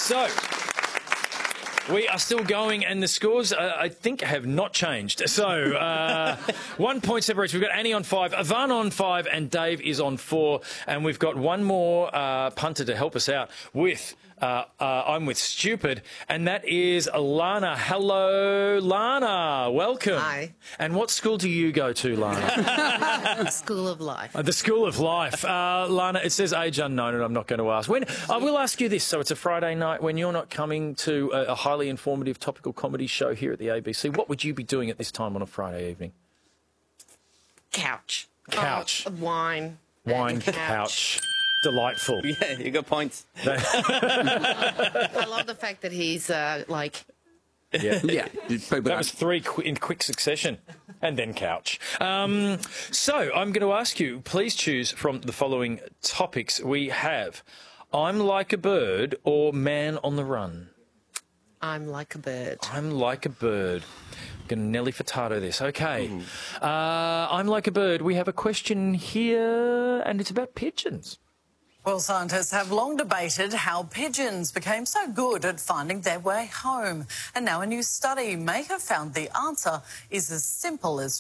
So, we are still going, and the scores, I think, have not changed. So, 1 point separates. We've got Annie on 5, Ivan on 5, and Dave is on 4. And we've got one more punter to help us out with I'm with Stupid, and that is Lana. Hello, Lana. Welcome. Hi. And what school do you go to, Lana? School of Life. The School of Life. Lana, it says age unknown, and I'm not going to ask. I will ask you this. So it's a Friday night. When you're not coming to a highly informative topical comedy show here at the ABC, what would you be doing at this time on a Friday evening? Couch. Couch. Wine. Wine, couch. Delightful. Yeah, you got points. I love the fact that he's like... Yeah. That That was 3 in quick succession. And then couch. So I'm going to ask you, please choose from the following topics. We have I'm like a bird or man on the run. I'm like a bird. I'm like a bird. I'm going to Nelly Furtado this. Okay. I'm like a bird. We have a question here, and it's about pigeons. Well, scientists have long debated how pigeons became so good at finding their way home. And now a new study may have found the answer is as simple as...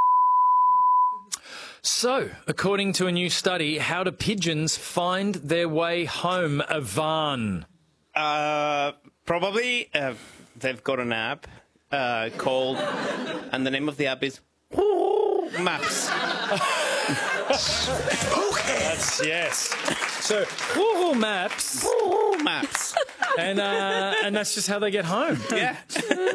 So, according to a new study, how do pigeons find their way home, Ivan? Probably they've got an app called, and the name of the app is Maps. Yes. So, Google Maps. Maps. And that's just how they get home. Yeah.